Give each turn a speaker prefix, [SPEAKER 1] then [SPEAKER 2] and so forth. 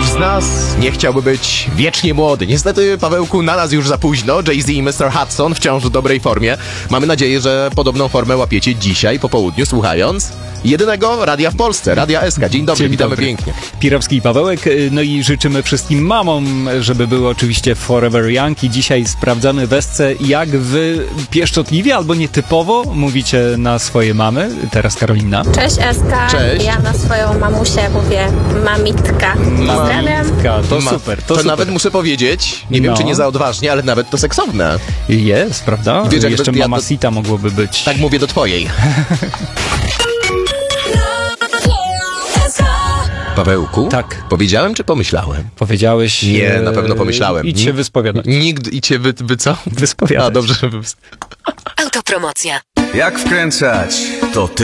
[SPEAKER 1] Któż z nas nie chciałby być wiecznie młody? Niestety, Pawełku, na nas już za późno. Jay-Z i Mr. Hudson wciąż w dobrej formie. Mamy nadzieję, że podobną formę łapiecie dzisiaj po południu, słuchając jedynego radia w Polsce, Radia SK. Dzień dobry, witamy pięknie.
[SPEAKER 2] Pirowski i Pawełek, no i życzymy wszystkim mamom, żeby były oczywiście forever young i dzisiaj sprawdzamy wesce, jak wy pieszczotliwie albo nietypowo mówicie na swoje mamy. Teraz Karolina.
[SPEAKER 3] Cześć SK,
[SPEAKER 1] Cześć.
[SPEAKER 3] Ja na swoją mamusię mówię mamitka. Pozdrawiam.
[SPEAKER 2] To super, to super.
[SPEAKER 1] Nawet muszę powiedzieć, nie wiem
[SPEAKER 2] No.
[SPEAKER 1] czy nie za odważnie, ale nawet to seksowne.
[SPEAKER 2] Jest, prawda?
[SPEAKER 1] Wiesz, jakby
[SPEAKER 2] Jeszcze
[SPEAKER 1] ja
[SPEAKER 2] mamacita mogłoby być.
[SPEAKER 1] Tak mówię do twojej. Pawełku?
[SPEAKER 2] Tak.
[SPEAKER 1] Powiedziałem czy pomyślałem?
[SPEAKER 2] Powiedziałeś...
[SPEAKER 1] Nie, na pewno pomyślałem.
[SPEAKER 2] Idź się wyspowiadać.
[SPEAKER 1] Nigdy i cię wy co?
[SPEAKER 2] Wyspowiadać.
[SPEAKER 1] A, dobrze.
[SPEAKER 4] Autopromocja.
[SPEAKER 5] Jak wkręcać? To ty.